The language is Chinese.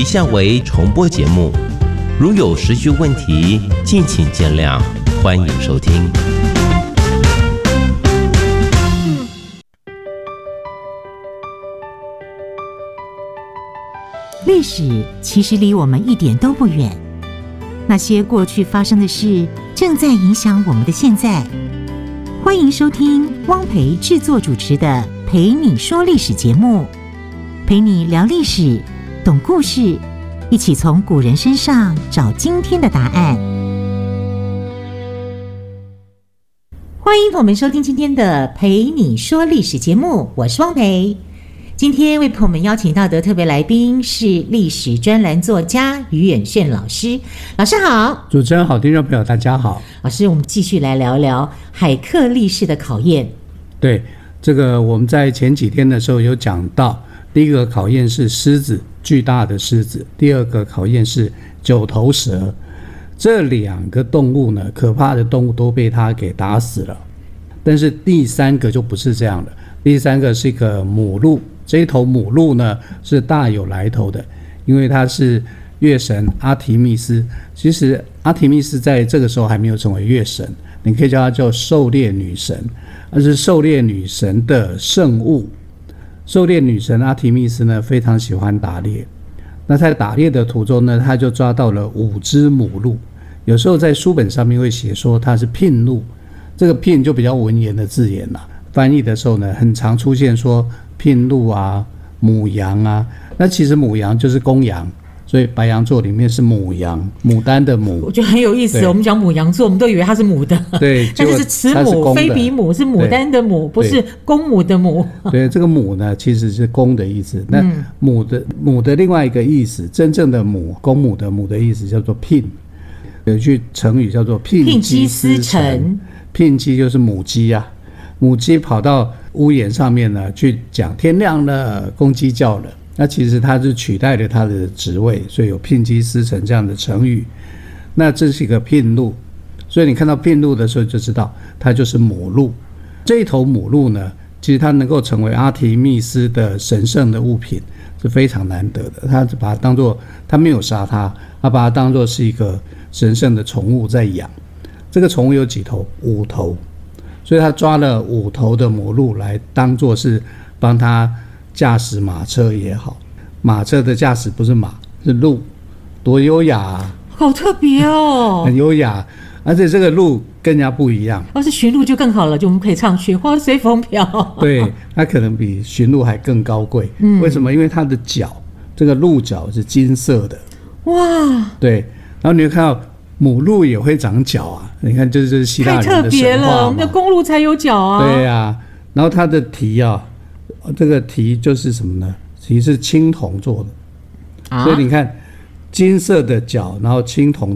一项为重播节目，如有时序问题，敬请见谅，欢迎收听。 历史其实离我们一点都不远，那些过去发生的事正在影响我们的现在。欢迎收听汪培制作主持的《陪你说历史》节目，陪你聊历史，懂故事，一起从古人身上找今天的答案。欢迎朋友们收听今天的《陪你说历史》节目，我是汪培。今天为朋友们邀请到的特别来宾是历史专栏作家于远炫老师。老师好。 主持人好，听众朋友大家好。 老师，我们继续来聊聊海克力士的考验。 对，这个我们在前几天的时候有讲到，第一个考验是狮子，巨大的狮子；第二个考验是九头蛇。这两个动物呢，可怕的动物都被他给打死了。但是第三个就不是这样了，第三个是一个母鹿。这一头母鹿呢是大有来头的，因为它是月神阿提密斯。其实阿提密斯在这个时候还没有成为月神，你可以叫她叫狩猎女神，而是狩猎女神的圣物。狩猎女神阿提密斯呢非常喜欢打猎，那在打猎的途中呢，她就抓到了5只母鹿。有时候在书本上面会写说它是聘鹿，这个聘就比较文言的字眼啦，翻译的时候呢很常出现说聘鹿啊、母羊啊，那其实母羊就是公羊，所以白羊座里面是母羊，牡丹的母。 我觉得很有意思，我们讲母羊座，我们都以为它是母的， 对， 但是慈母、非比母，是牡丹的母，不是公母的母。 对，这个母呢其实是公的意思，那母的另外一个意思，真正的母，公母的母的意思叫做聘，有句成语叫做聘鸡司晨，聘鸡就是母鸡啊，母鸡跑到屋檐上面呢，去讲天亮了，公鸡叫了。那其实它是取代了它的职位，所以有聘鸡司晨这样的成语。那这是一个聘鹿，所以你看到聘鹿的时候就知道它就是母鹿。这一头母鹿呢，其实它能够成为阿提密斯的神圣的物品是非常难得的。他把它当作，他没有杀它，他把它当作是一个神圣的宠物在养。这个宠物有几头？5头。所以他抓了5头的母鹿来当作是帮他驾驶马车也好，马车的驾驶不是马，是鹿，多优雅啊， 好特别哦， 很优雅。而且这个鹿跟人家不一样， 要是驯鹿就更好了，就我们可以唱雪花随风飘。 对，它可能比驯鹿还更高贵。为什么？因为它的角，这个鹿角是金色的。哇，对，然后你会看到母鹿也会长角啊，你看这就是希腊人的神话嘛，太特别了， 我们的公鹿才有角啊。 对啊，然后它的蹄啊，这个蹄就是什么呢？蹄是青铜做的，所以你看金色的角，然后青铜